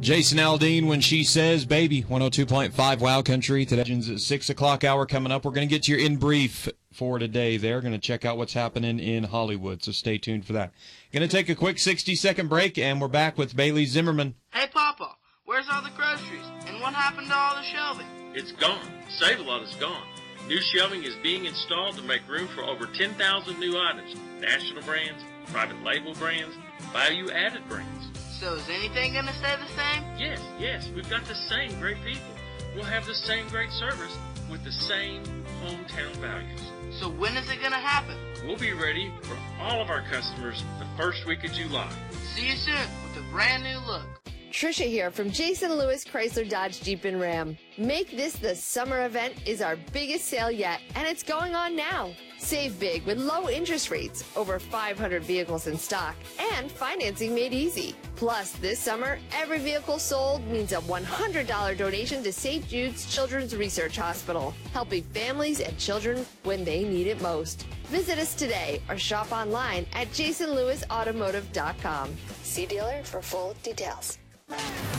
Jason Aldean, When She Says Baby, 102.5 Wow Country. Today's at 6 o'clock hour coming up. We're going to get to your in brief for today. They're going to check out what's happening in Hollywood, so stay tuned for that. Going to take a quick 60-second break, and we're back with Bailey Zimmerman. Hey, Papa, where's all the groceries? And what happened to all the shelving? It's gone. Save-A-Lot is gone. New shelving is being installed to make room for over 10,000 new items. National brands, private label brands, value-added brands. So is anything going to stay the same? Yes, we've got the same great people. We'll have the same great service with the same hometown values. So when is it going to happen? We'll be ready for all of our customers the first week of July. See you soon with a brand new look. Trisha here from Jason Lewis Chrysler Dodge Jeep and Ram. Make this the summer event is our biggest sale yet, and it's going on now. Save big with low interest rates, over 500 vehicles in stock, and financing made easy. Plus, this summer, every vehicle sold means a $100 donation to St. Jude's Children's Research Hospital, helping families and children when they need it most. Visit us today or shop online at jasonlewisautomotive.com. See dealer for full details.